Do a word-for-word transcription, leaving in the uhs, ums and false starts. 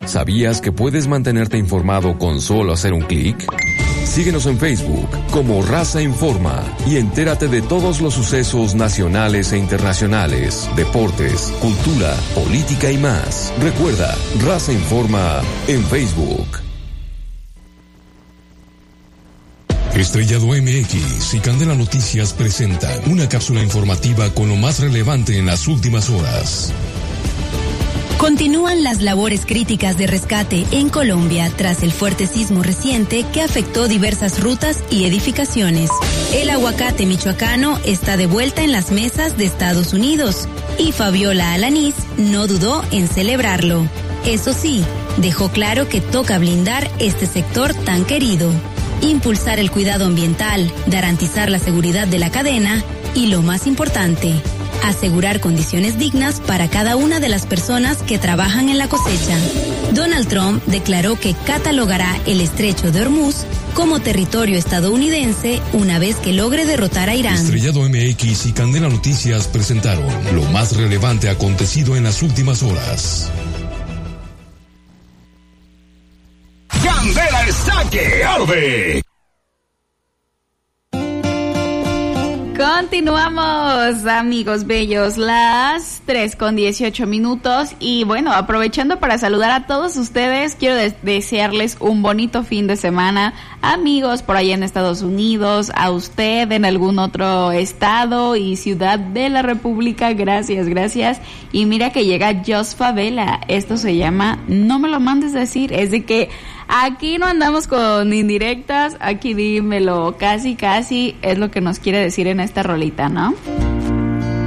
¿Sabías que puedes mantenerte informado con solo hacer un clic? Síguenos en Facebook como Raza Informa y entérate de todos los sucesos nacionales e internacionales, deportes, cultura, política y más. Recuerda, Raza Informa en Facebook. Estrellado M X y Candela Noticias presentan una cápsula informativa con lo más relevante en las últimas horas. Continúan las labores críticas de rescate en Colombia tras el fuerte sismo reciente que afectó diversas rutas y edificaciones. El aguacate michoacano está de vuelta en las mesas de Estados Unidos y Fabiola Alanís no dudó en celebrarlo. Eso sí, dejó claro que toca blindar este sector tan querido, impulsar el cuidado ambiental, garantizar la seguridad de la cadena y, lo más importante, asegurar condiciones dignas para cada una de las personas que trabajan en la cosecha. Donald Trump declaró que catalogará el estrecho de Hormuz como territorio estadounidense una vez que logre derrotar a Irán. Estrellado M X y Candela Noticias presentaron lo más relevante acontecido en las últimas horas. Candela está que arde. Continuamos, amigos bellos, las tres con dieciocho minutos y bueno, aprovechando para saludar a todos ustedes, quiero de- desearles un bonito fin de semana, amigos por allá en Estados Unidos, a usted en algún otro estado y ciudad de la República, gracias, gracias. Y mira que llega Jos Favela, esto se llama No me lo mandes decir, es de que aquí no andamos con indirectas, aquí dímelo, casi casi es lo que nos quiere decir en esta rolita, ¿no?